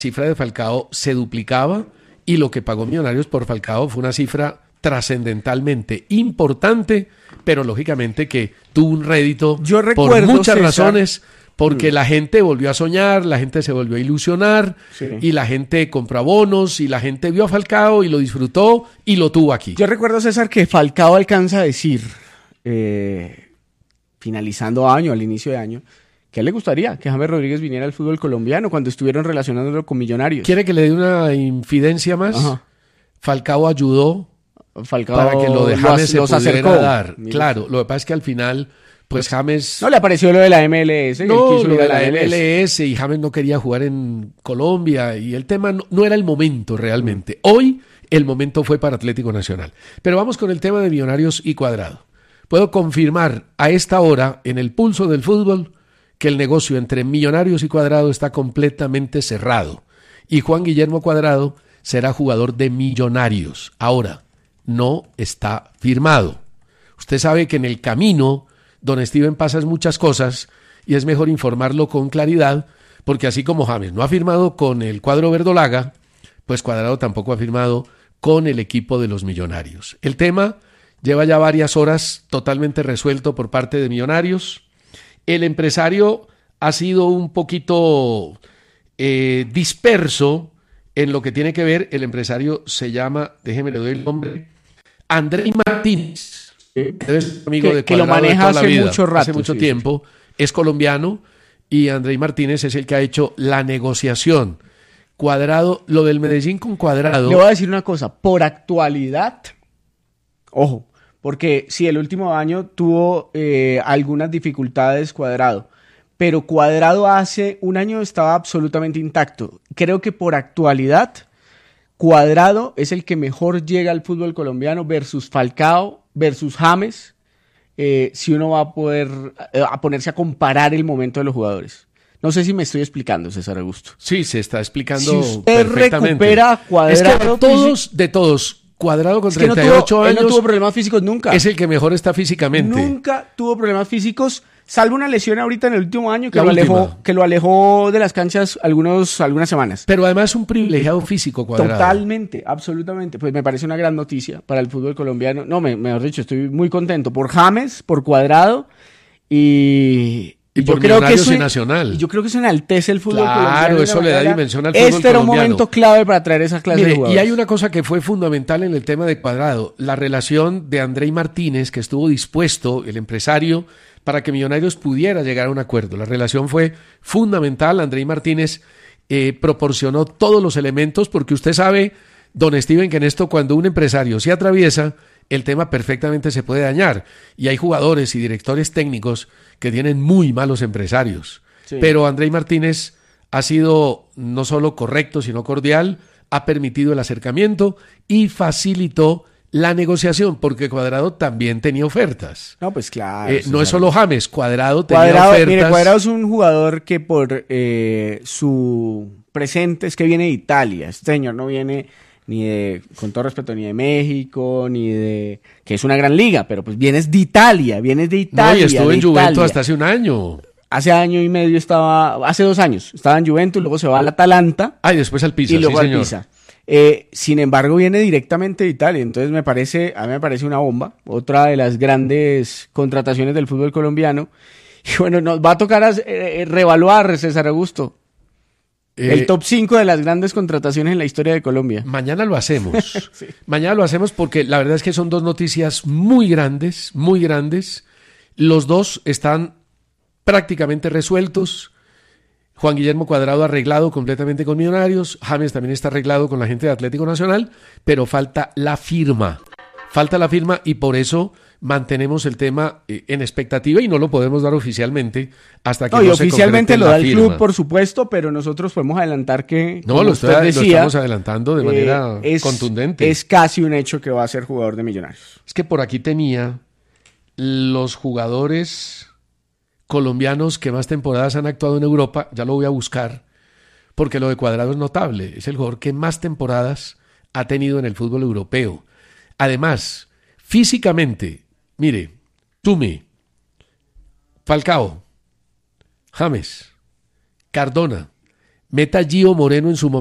cifra de Falcao se duplicaba y lo que pagó Millonarios por Falcao fue una cifra trascendentalmente importante, pero lógicamente que tuvo un rédito por muchas razones, porque la gente volvió a soñar, la gente se volvió a ilusionar, y la gente compró abonos, y la gente vio a Falcao y lo disfrutó y lo tuvo aquí. Yo recuerdo, César, que Falcao alcanza a decir, finalizando año, al inicio de año, que a él le gustaría que James Rodríguez viniera al fútbol colombiano cuando estuvieron relacionándolo con Millonarios. ¿Quiere que le dé una infidencia más? Ajá. Falcao ayudó para que lo de James se pudiera dar. Mira. Claro, lo que pasa es que al final, pues James... No le apareció lo de la MLS. No, lo de la MLS, y James no quería jugar en Colombia, y el tema no era el momento realmente. Hoy el momento fue para Atlético Nacional. Pero vamos con el tema de Millonarios y Cuadrado. Puedo confirmar a esta hora, en el pulso del fútbol, que el negocio entre Millonarios y Cuadrado está completamente cerrado. Y Juan Guillermo Cuadrado será jugador de Millonarios. Ahora, no está firmado. Usted sabe que en el camino, don Steven, pasan muchas cosas y es mejor informarlo con claridad, porque así como James no ha firmado con el cuadro verdolaga, pues Cuadrado tampoco ha firmado con el equipo de los Millonarios. El tema lleva ya varias horas totalmente resuelto por parte de Millonarios. El empresario ha sido un poquito disperso en lo que tiene que ver. El empresario se llama, déjeme le doy el nombre, Andrei Martínez. Es amigo de Cuadrado, que lo maneja de toda la vida, mucho rato, hace mucho tiempo. Es colombiano, y Andrei Martínez es el que ha hecho la negociación. Cuadrado, lo del Medellín con Cuadrado. Le voy a decir una cosa, por actualidad, ojo, porque sí, el último año tuvo algunas dificultades Cuadrado, pero Cuadrado hace un año estaba absolutamente intacto. Creo que por actualidad, Cuadrado es el que mejor llega al fútbol colombiano versus Falcao, versus James, si uno va a poder a ponerse a comparar el momento de los jugadores. No sé si me estoy explicando, César Augusto. Sí, se está explicando si usted perfectamente. Recupera Cuadrado, es que de todos, Cuadrado con 38 años. Él no tuvo problemas físicos nunca. Es el que mejor está físicamente. Nunca tuvo problemas físicos, salvo una lesión ahorita en el último año que lo alejó de las canchas algunas semanas. Pero además un privilegiado físico, Cuadrado. Totalmente, absolutamente. Pues me parece una gran noticia para el fútbol colombiano. No, mejor dicho, estoy muy contento por James, por Cuadrado y por Millonarios y Nacional. Yo creo que eso enaltece el fútbol colombiano. Claro, eso le da dimensión al fútbol colombiano. Este era un momento clave para traer esa clase de jugadores. Y hay una cosa que fue fundamental en el tema de Cuadrado, la relación de Andrei Martínez, que estuvo dispuesto, el empresario, para que Millonarios pudiera llegar a un acuerdo. La relación fue fundamental. Andrei Martínez proporcionó todos los elementos, porque usted sabe, don Steven, que en esto, cuando un empresario se atraviesa, el tema perfectamente se puede dañar. Y hay jugadores y directores técnicos que tienen muy malos empresarios. Sí. Pero Andrei Martínez ha sido no solo correcto, sino cordial, ha permitido el acercamiento y facilitó la negociación, porque Cuadrado también tenía ofertas. No, pues claro. No es solo James, Cuadrado tenía ofertas. Mire, Cuadrado es un jugador que por su presente es que viene de Italia. Este señor no viene ni de, con todo respeto, ni de México, ni de... que es una gran liga, pero pues vienes de Italia. No, y estuvo en Juventus hasta hace un año. Hace año y medio hace 2 años, estaba en Juventus, luego se va al Atalanta. Y después al Pisa, y luego sí, al Pisa. Sin embargo, viene directamente de Italia, entonces a mí me parece una bomba, otra de las grandes contrataciones del fútbol colombiano. Y bueno, nos va a tocar reevaluar, César Augusto, el top 5 de las grandes contrataciones en la historia de Colombia. Mañana lo hacemos. Sí. Mañana lo hacemos porque la verdad es que son 2 noticias muy grandes, muy grandes. Los 2 están prácticamente resueltos. Juan Guillermo Cuadrado arreglado completamente con Millonarios. James también está arreglado con la gente de Atlético Nacional, pero falta la firma. Y por eso mantenemos el tema en expectativa y no lo podemos dar oficialmente hasta que no se oficialmente lo la da el firma. Club, por supuesto, pero nosotros podemos adelantar que lo estamos adelantando de manera contundente. Es casi un hecho que va a ser jugador de Millonarios. Es que por aquí tenía los jugadores colombianos que más temporadas han actuado en Europa, ya lo voy a buscar, porque lo de Cuadrado es notable, es el jugador que más temporadas ha tenido en el fútbol europeo. Además, físicamente, mire, Tumi, Falcao, James, Cardona, Meta Gio Moreno en su momento.